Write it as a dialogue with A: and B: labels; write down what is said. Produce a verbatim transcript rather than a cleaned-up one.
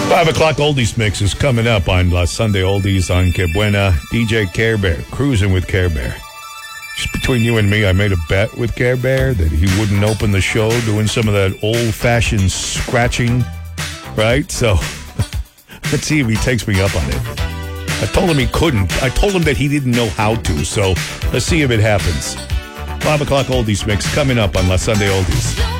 A: Five o'clock Oldies Mix is coming up on La Sunday Oldies on Que Buena. D J Care Bear, cruising with Care Bear. Just between you and me, I made a bet with Care Bear that he wouldn't open the show doing some of that old-fashioned scratching, right? So, let's see if he takes me up on it. I told him he couldn't. I told him that he didn't know how to, so let's see if it happens. Five o'clock Oldies Mix coming up on La Sunday Oldies.